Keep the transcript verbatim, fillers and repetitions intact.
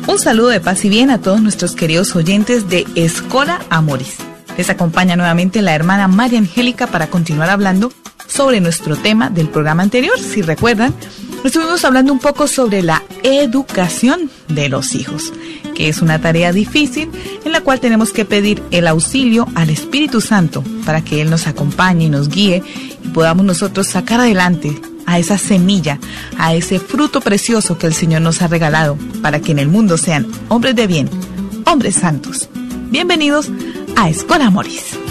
Un saludo de paz y bien a todos nuestros queridos oyentes de Escola Amoris. Les acompaña nuevamente la hermana María Angélica para continuar hablando sobre nuestro tema del programa anterior. Si recuerdan, estuvimos hablando un poco sobre la educación de los hijos, que es una tarea difícil en la cual tenemos que pedir el auxilio al Espíritu Santo para que Él nos acompañe y nos guíe y podamos nosotros sacar adelante a esa semilla, a ese fruto precioso que el Señor nos ha regalado para que en el mundo sean hombres de bien, hombres santos. Bienvenidos a Escola Amoris.